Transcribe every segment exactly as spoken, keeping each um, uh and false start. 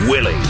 Willie.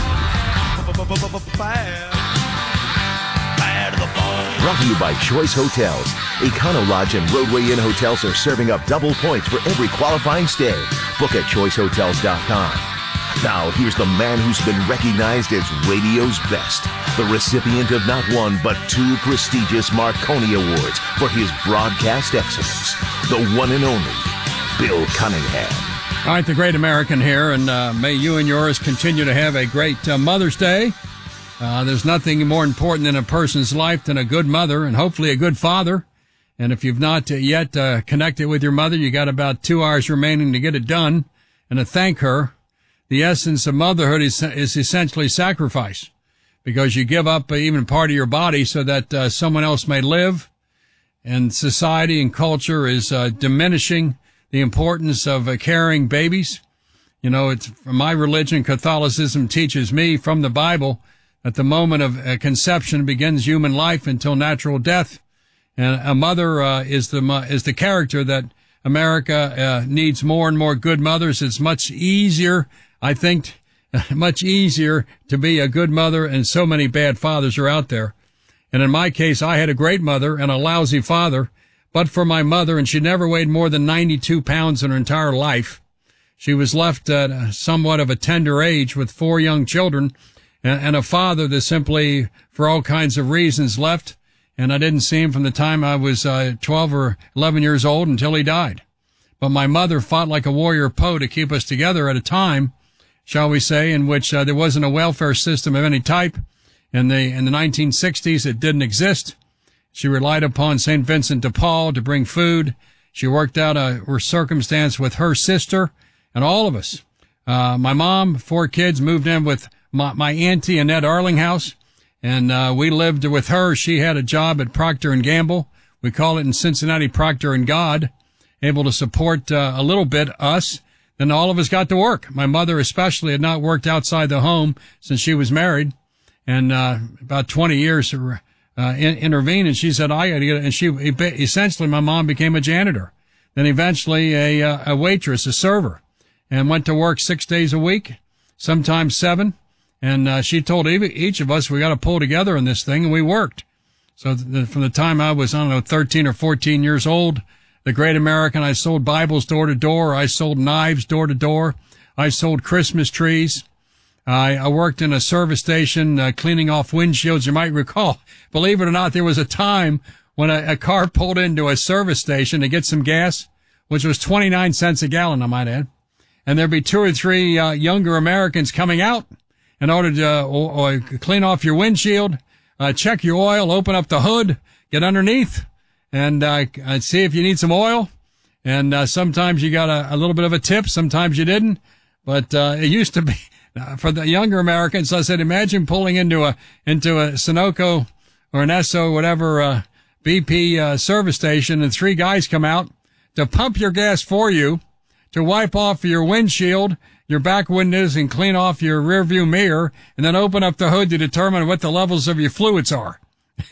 Brought to you by Choice Hotels. Econo Lodge and Roadway Inn hotels are serving up double points for every qualifying stay. Book at choice hotels dot com. Now, here's the man who's been recognized as radio's best, the recipient of not one but two prestigious Marconi Awards for his broadcast excellence, the one and only Bill Cunningham. All right, the great American here, and uh, may you and yours continue to have a great uh, Mother's Day. Uh, there's nothing more important in a person's life than a good mother and hopefully a good father. And if you've not uh, yet uh, connected with your mother, you got about two hours remaining to get it done and to thank her. The essence of motherhood is, is essentially sacrifice, because you give up even part of your body so that uh, someone else may live. And society and culture is uh, diminishing the importance of uh, carrying babies. You know, it's my religion, Catholicism, teaches me from the Bible at the moment of uh, conception begins human life until natural death. And a mother uh, is the is the character that America uh, needs more and more good mothers. It's much easier, I think, much easier to be a good mother, and so many bad fathers are out there. And in my case, I had a great mother and a lousy father, but for my mother, and she never weighed more than ninety-two pounds in her entire life. She was left at somewhat of a tender age with four young children, and a father that simply, for all kinds of reasons, left. And I didn't see him from the time I was uh, twelve or eleven years old until he died. But my mother fought like a warrior Poe to keep us together at a time, shall we say, in which uh, there wasn't a welfare system of any type. In the, in the nineteen sixties, it didn't exist. She relied upon Saint Vincent de Paul to bring food. She worked out a, a circumstance with her sister and all of us. Uh, my mom, four kids, moved in with My, my auntie, Annette Arlinghouse, and uh, we lived with her. She had a job at Procter and Gamble. We call it in Cincinnati Procter and God, able to support uh, a little bit us. Then all of us got to work. My mother especially had not worked outside the home since she was married, and uh, about twenty years uh, in, intervened, and she said, I got to get it. And she, essentially, my mom became a janitor, then eventually a, a waitress, a server, and went to work six days a week, sometimes seven. And uh, she told each of us we got to pull together in this thing, and we worked. So th- from the time I was, I don't know, thirteen or fourteen years old, the great American, I sold Bibles door to door. I sold knives door to door. I sold Christmas trees. I, I worked in a service station uh, cleaning off windshields. You might recall, believe it or not, there was a time when a, a car pulled into a service station to get some gas, which was twenty-nine cents a gallon, I might add. And there'd be two or three uh, younger Americans coming out in order to uh, or, or clean off your windshield, uh, check your oil, open up the hood, get underneath, and uh, see if you need some oil. And uh, sometimes you got a, a little bit of a tip, sometimes you didn't. But uh, it used to be, uh, for the younger Americans, I said, imagine pulling into a into a Sunoco or an Esso, whatever, uh, B P uh, service station, and three guys come out to pump your gas for you, to wipe off your windshield, your back windows, and clean off your rear view mirror, and then open up the hood to determine what the levels of your fluids are.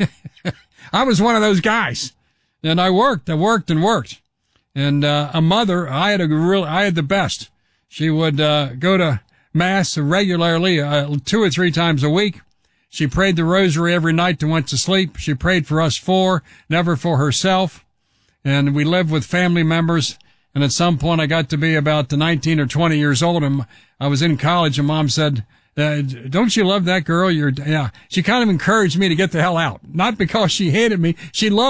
I was one of those guys, and I worked, I worked and worked. And, uh, a mother, I had a real, I had the best. She would, uh, go to mass regularly, uh, two or three times a week. She prayed the rosary every night and went to sleep. She prayed for us four, never for herself. And we lived with family members. And at some point, I got to be about nineteen or twenty years old, and I was in college, and Mom said, uh, don't you love that girl? You're, yeah. She kind of encouraged me to get the hell out. Not because she hated me. She loved